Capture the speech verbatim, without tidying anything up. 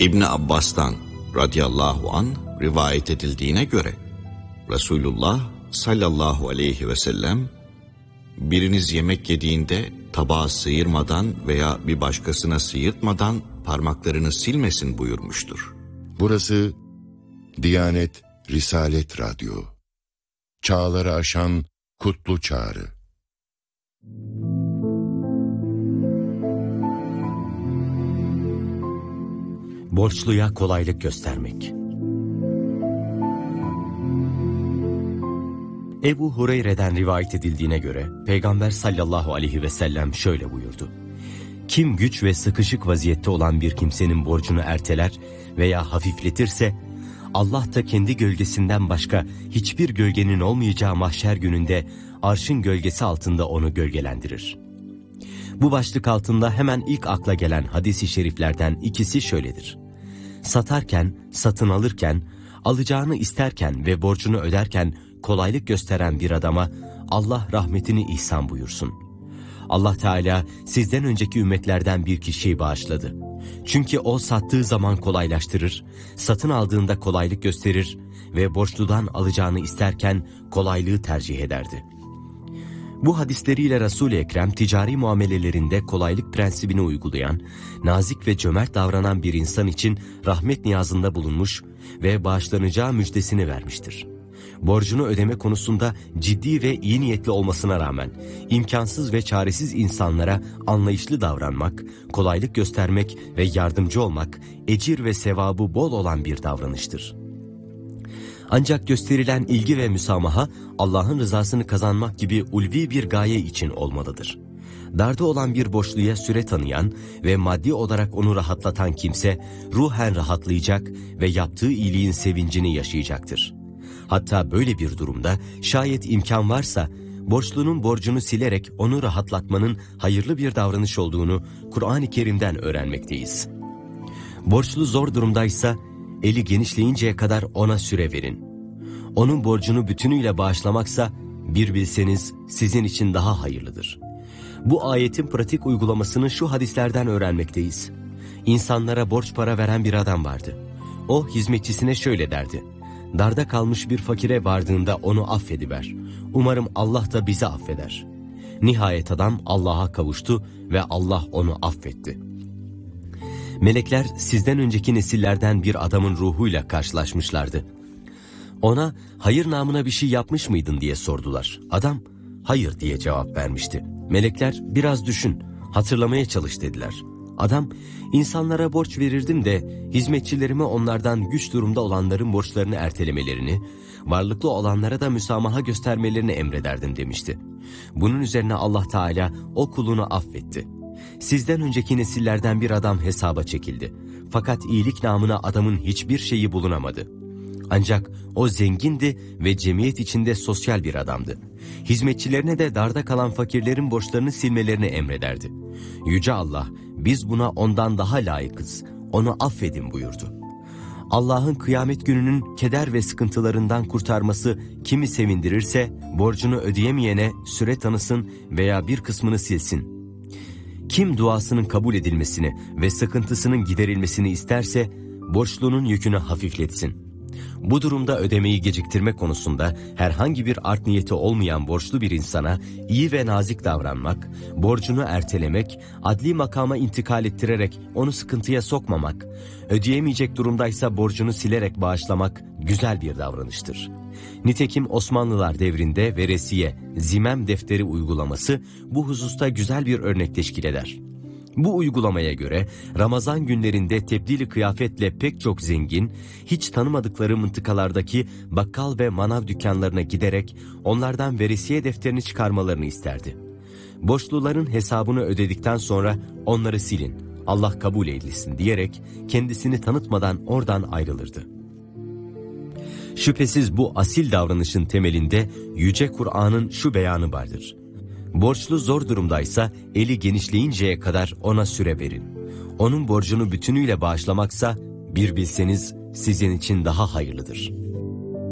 İbni Abbas'tan radıyallahu an rivayet edildiğine göre Resulullah sallallahu aleyhi ve sellem biriniz yemek yediğinde tabağı sıyırmadan veya bir başkasına sıyırtmadan parmaklarını silmesin buyurmuştur. Burası Diyanet Risalet Radyo. Çağları aşan kutlu çağrı. Borçluya kolaylık göstermek. Ebu Hureyre'den rivayet edildiğine göre Peygamber sallallahu aleyhi ve sellem şöyle buyurdu: Kim güç ve sıkışık vaziyette olan bir kimsenin borcunu erteler veya hafifletirse, Allah da kendi gölgesinden başka hiçbir gölgenin olmayacağı mahşer gününde arşın gölgesi altında onu gölgelendirir. Bu başlık altında hemen ilk akla gelen hadis-i şeriflerden ikisi şöyledir: Satarken, satın alırken, alacağını isterken ve borcunu öderken kolaylık gösteren bir adama Allah rahmetini ihsan buyursun. Allah Teala sizden önceki ümmetlerden bir kişiyi bağışladı. Çünkü o sattığı zaman kolaylaştırır, satın aldığında kolaylık gösterir ve borçludan alacağını isterken kolaylığı tercih ederdi. Bu hadisleriyle Resul-i Ekrem ticari muamelelerinde kolaylık prensibini uygulayan, nazik ve cömert davranan bir insan için rahmet niyazında bulunmuş ve bağışlanacağı müjdesini vermiştir. Borcunu ödeme konusunda ciddi ve iyi niyetli olmasına rağmen imkansız ve çaresiz insanlara anlayışlı davranmak, kolaylık göstermek ve yardımcı olmak ecir ve sevabı bol olan bir davranıştır. Ancak gösterilen ilgi ve müsamaha Allah'ın rızasını kazanmak gibi ulvi bir gaye için olmalıdır. Darda olan bir borçluya süre tanıyan ve maddi olarak onu rahatlatan kimse ruhen rahatlayacak ve yaptığı iyiliğin sevincini yaşayacaktır. Hatta böyle bir durumda şayet imkan varsa borçlunun borcunu silerek onu rahatlatmanın hayırlı bir davranış olduğunu Kur'an-ı Kerim'den öğrenmekteyiz. Borçlu zor durumdaysa eli genişleyinceye kadar ona süre verin. Onun borcunu bütünüyle bağışlamaksa bir bilseniz sizin için daha hayırlıdır. Bu ayetin pratik uygulamasını şu hadislerden öğrenmekteyiz. İnsanlara borç para veren bir adam vardı. O hizmetçisine şöyle derdi: Darda kalmış bir fakire vardığında onu affediver. Umarım Allah da bizi affeder. Nihayet adam Allah'a kavuştu ve Allah onu affetti. Melekler sizden önceki nesillerden bir adamın ruhuyla karşılaşmışlardı. Ona hayır namına bir şey yapmış mıydın diye sordular. Adam hayır diye cevap vermişti. Melekler biraz düşün, hatırlamaya çalış dediler. Adam insanlara borç verirdim de hizmetçilerime onlardan güç durumda olanların borçlarını ertelemelerini, varlıklı olanlara da müsamaha göstermelerini emrederdim demişti. Bunun üzerine Allah Teala o kulunu affetti. Sizden önceki nesillerden bir adam hesaba çekildi. Fakat iyilik namına adamın hiçbir şeyi bulunamadı. Ancak o zengindi ve cemiyet içinde sosyal bir adamdı. Hizmetçilerine de darda kalan fakirlerin borçlarını silmelerini emrederdi. Yüce Allah, biz buna ondan daha layıkız, onu affedin buyurdu. Allah'ın kıyamet gününün keder ve sıkıntılarından kurtarması kimi sevindirirse, borcunu ödeyemeyene süre tanısın veya bir kısmını silsin. Kim duasının kabul edilmesini ve sıkıntısının giderilmesini isterse, borçlunun yükünü hafifletsin. Bu durumda ödemeyi geciktirme konusunda herhangi bir art niyeti olmayan borçlu bir insana iyi ve nazik davranmak, borcunu ertelemek, adli makama intikal ettirerek onu sıkıntıya sokmamak, ödeyemeyecek durumdaysa borcunu silerek bağışlamak güzel bir davranıştır. Nitekim Osmanlılar devrinde veresiye, zimem defteri uygulaması bu hususta güzel bir örnek teşkil eder. Bu uygulamaya göre Ramazan günlerinde tebdili kıyafetle pek çok zengin, hiç tanımadıkları mıntıkalardaki bakkal ve manav dükkanlarına giderek onlardan veresiye defterini çıkarmalarını isterdi. Borçluların hesabını ödedikten sonra onları silin, Allah kabul eylesin diyerek kendisini tanıtmadan oradan ayrılırdı. Şüphesiz bu asil davranışın temelinde Yüce Kur'an'ın şu beyanı vardır: Borçlu zor durumdaysa eli genişleyinceye kadar ona süre verin. Onun borcunu bütünüyle bağışlamaksa bir bilseniz sizin için daha hayırlıdır.